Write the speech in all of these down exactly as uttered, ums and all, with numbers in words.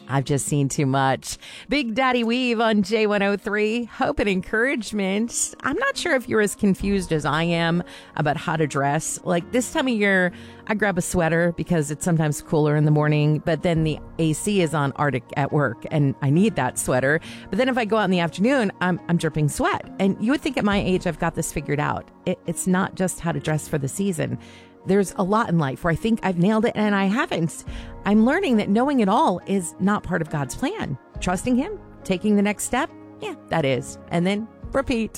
I've just seen too much. Big Daddy Weave on J one oh three. Hope and encouragement. I'm not sure if you're as confused as I am about how to dress. Like this time of year, I grab a sweater because it's sometimes cooler in the morning, but then the A C is on Arctic at work and I need that sweater. But then if I go out in the afternoon, I'm, I'm dripping sweat. And you would think at my age, I've got this figured out. It, it's not just how to dress for the season. There's a lot in life where I think I've nailed it and I haven't. I'm learning that knowing it all is not part of God's plan. Trusting Him, taking the next step, yeah, that is. And then repeat.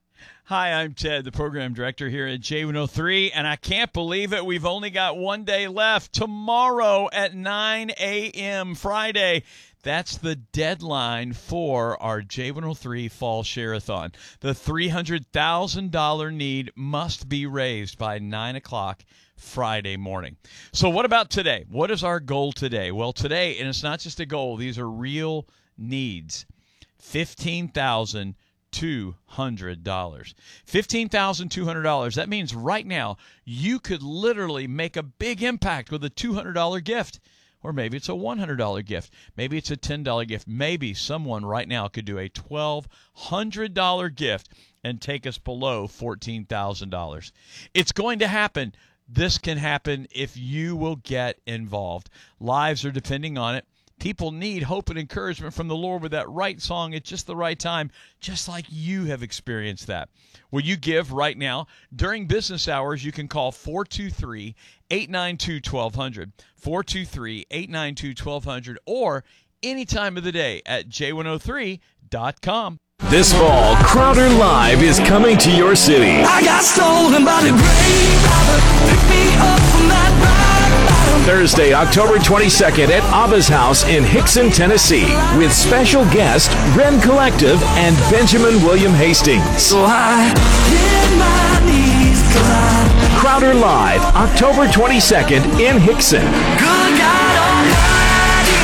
Hi, I'm Ted, the program director here at J one oh three, and I can't believe it. We've only got one day left. Tomorrow at nine a.m. Friday. That's the deadline for our J one oh three Fall Share-a-thon. The three hundred thousand dollars need must be raised by nine o'clock Friday morning. So what about today? What is our goal today? Well, today, and it's not just a goal, these are real needs, fifteen thousand two hundred dollars. fifteen thousand two hundred dollars. That means right now you could literally make a big impact with a two hundred dollars gift. Or maybe it's a one hundred dollars gift. Maybe it's a ten dollars gift. Maybe someone right now could do a twelve hundred dollars gift and take us below fourteen thousand dollars. It's going to happen. This can happen if you will get involved. Lives are depending on it. People need hope and encouragement from the Lord with that right song at just the right time, just like you have experienced that. Will you give right now? During business hours, you can call four two three, eight nine two, one two zero zero, four two three, eight nine two, one two zero zero, or any time of the day at J one oh three dot com. This fall, Crowder Live is coming to your city. I got stolen by the brave robber. Pick me up from that rock bottom. Thursday, October twenty-second at Abba's House in Hickson, Tennessee, with special guest Ren Collective and Benjamin William Hastings. So I hit my knees collide. Crowder Live, October twenty-second in Hickson. Good God Almighty.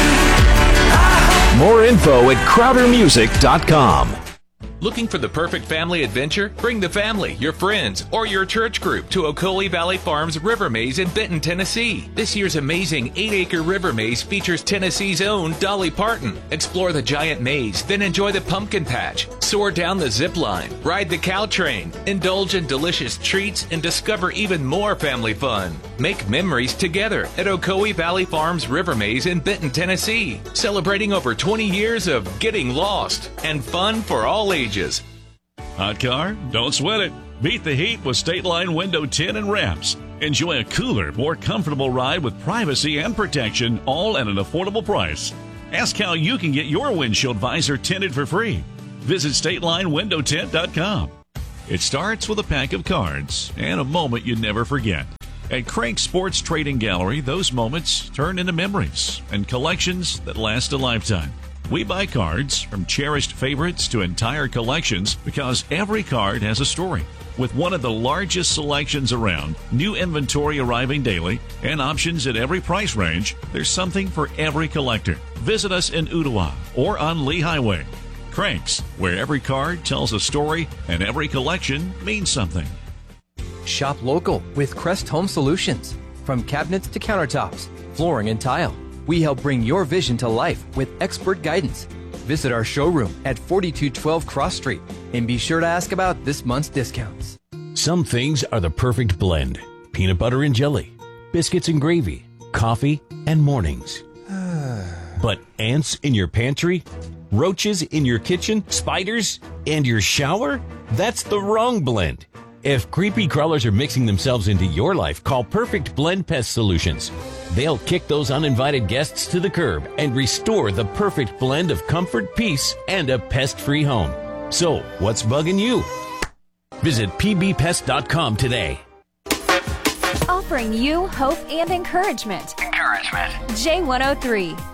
More info at crowder music dot com. Looking for the perfect family adventure? Bring the family, your friends, or your church group to Ocoee Valley Farms River Maze in Benton, Tennessee. This year's amazing eight-acre river maze features Tennessee's own Dolly Parton. Explore the giant maze, then enjoy the pumpkin patch, soar down the zip line, ride the cow train, indulge in delicious treats, and discover even more family fun. Make memories together at Ocoee Valley Farms River Maze in Benton, Tennessee, celebrating over twenty years of getting lost and fun for all ages. Hot car? Don't sweat it. Beat the heat with State Line Window Tint and Wraps. Enjoy a cooler, more comfortable ride with privacy and protection, all at an affordable price. Ask how you can get your windshield visor tinted for free. Visit state line window tint dot com. It starts with a pack of cards and a moment you never forget. At Crank Sports Trading Gallery, those moments turn into memories and collections that last a lifetime. We buy cards from cherished favorites to entire collections because every card has a story. With one of the largest selections around, new inventory arriving daily, and options at every price range, there's something for every collector. Visit us in Ottawa or on Lee Highway. Cranks, where every card tells a story and every collection means something. Shop local with Crest Home Solutions. From cabinets to countertops, flooring and tile, we help bring your vision to life with expert guidance. Visit our showroom at forty-two twelve Cross Street and be sure to ask about this month's discounts. Some things are the perfect blend. Peanut butter and jelly, biscuits and gravy, coffee and mornings. But ants in your pantry, roaches in your kitchen, spiders, and your shower? That's the wrong blend. If creepy crawlers are mixing themselves into your life, call Perfect Blend Pest Solutions. They'll kick those uninvited guests to the curb and restore the perfect blend of comfort, peace, and a pest-free home. So, what's bugging you? Visit p b pest dot com today. Offering you hope and encouragement. Encouragement. J one oh three.